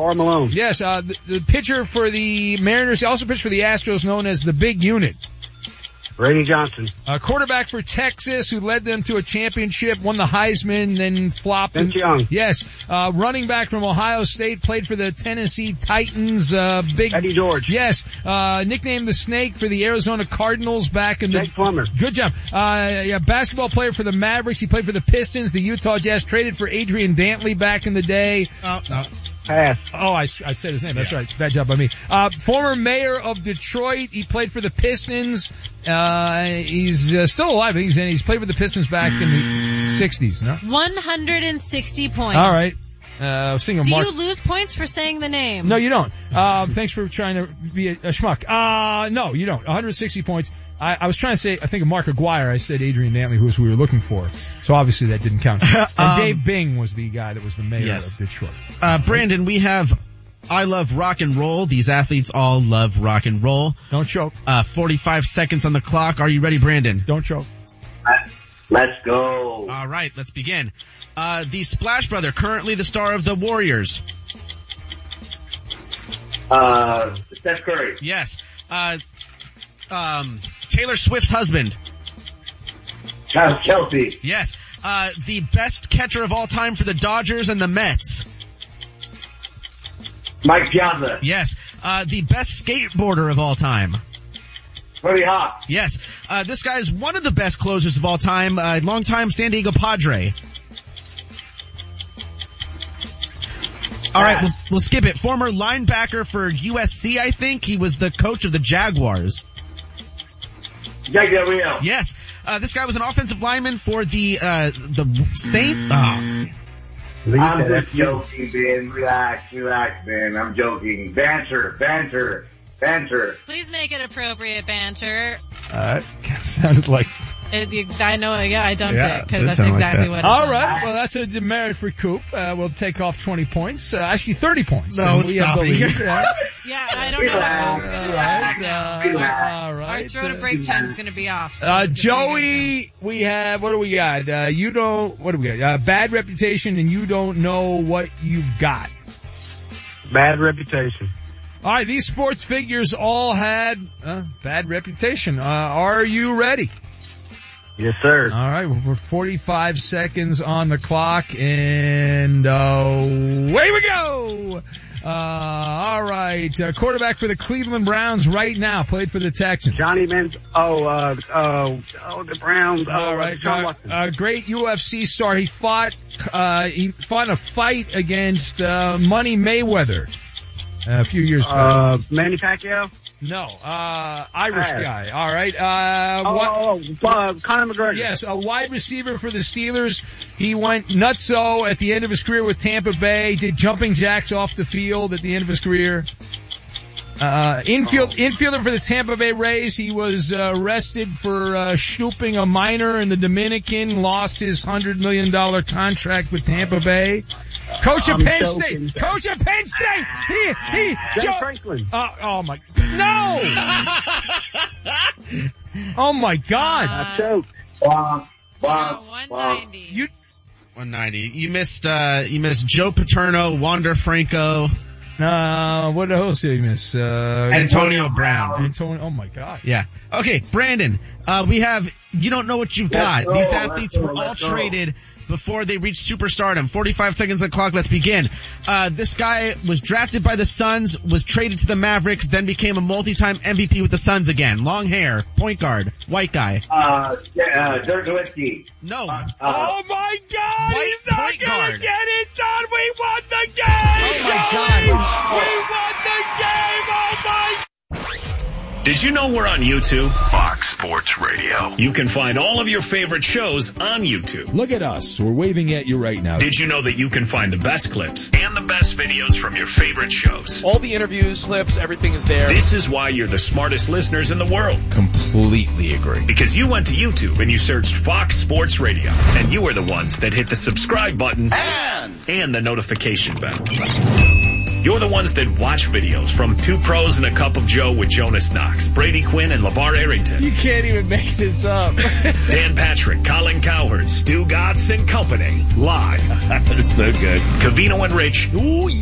Karl Malone. Yes, the pitcher for the Mariners, also pitched for the Astros, known as the Big Unit. Randy Johnson. Quarterback for Texas, who led them to a championship, won the Heisman, then flopped. Vince Young. Yes. Running back from Ohio State, played for the Tennessee Titans. Eddie George. Yes. Nicknamed the Snake for the Arizona Cardinals back in Jake Plummer. Good job. Basketball player for the Mavericks. He played for the Pistons, the Utah Jazz, traded for Adrian Dantley back in the day. Oh, no. Pass. Oh, I said his name. That's right. Bad job by me. Former mayor of Detroit. He played for the Pistons. He's still alive. He's played for the Pistons back in the 60s, no? 160 points. All right. Do you lose points for saying the name? No, you don't. Thanks for trying to be a schmuck. No, you don't. 160 points. I was trying to say, I think of Mark Aguirre. I said Adrian Dantley, who we were looking for. So obviously that didn't count. And Dave Bing was the guy that was the mayor of Detroit. Brandon, we have I Love Rock and Roll. These athletes all love rock and roll. Don't choke. 45 seconds on the clock. Are you ready, Brandon? Don't choke. Let's go. All right, let's begin. The Splash Brother, currently the star of the Warriors. Steph Curry. Yes. Taylor Swift's husband. Chelsea. Yes. The best catcher of all time for the Dodgers and the Mets. Mike Piazza. Yes. The best skateboarder of all time. Tony Hawk. Yes. This guy is one of the best closers of all time. Longtime San Diego Padre. All right, we'll skip it. Former linebacker for USC, I think. He was the coach of the Jaguars. Jack Del Rio. Yes. This guy was an offensive lineman for the Saints. I'm just joking, Ben. Relax, Ben. I'm joking. Banter. Please make it appropriate banter. Sounded like... I know, I dumped it, because that's exactly what it All sounded. right, well, that's a demerit for Coop. We'll take off 20 points. Actually, 30 points. No, stop it. Yeah, I don't know. All right. Our throw to break time is going to be off. So Joey, we have, what do we got? What do we got? Bad reputation, and you don't know what you've got. Bad reputation. All right, these sports figures all had bad reputation. Are you ready? Yes, sir. All right, we're 45 seconds on the clock, and away we go! All right, quarterback for the Cleveland Browns right now, played for the Texans. Johnny Manziel. The Browns. All right, great UFC star. He fought in a fight against Money Mayweather a few years ago. Manny Pacquiao. No, Irish guy. All right. Conor McGregor. Yes, a wide receiver for the Steelers. He went nutso at the end of his career with Tampa Bay. Did jumping jacks off the field at the end of his career. Infielder for the Tampa Bay Rays. He was arrested for snooping a minor in the Dominican. Lost his $100 million contract with Tampa Bay. Coach of Penn State. Coach of Penn State. Joe Franklin. Oh my. No. Oh my God. I choked. 190. 190. You missed Joe Paterno, Wander Franco. What else did he miss? Antonio Brown. Oh my God. Yeah. Okay, Brandon, we have, you don't know what you've got. These athletes were all traded before they reached superstardom. 45 seconds on the clock, let's begin. This guy was drafted by the Suns, was traded to the Mavericks, then became a multi-time MVP with the Suns again. Long hair, point guard, white guy. Dirk Nowitzki. No. Oh my God! White He's not point gonna guard. get it done! We won the game! Oh my Joey! God. We won the game! Oh my... Did you know we're on YouTube? Fox Sports Radio. You can find all of your favorite shows on YouTube. Look at us. We're waving at you right now. Did you know that you can find the best clips and the best videos from your favorite shows? All the interviews, clips, everything is there. This is why you're the smartest listeners in the world. Completely agree. Because you went to YouTube and you searched Fox Sports Radio. And you were the ones that hit the subscribe button and the notification bell. You're the ones that watch videos from Two Pros and a Cup of Joe with Jonas Knox, Brady Quinn, and LeVar Arrington. You can't even make this up. Dan Patrick, Colin Cowherd, Stu Gotts and Company. Live. It's so good. Covino and Rich. Ooh,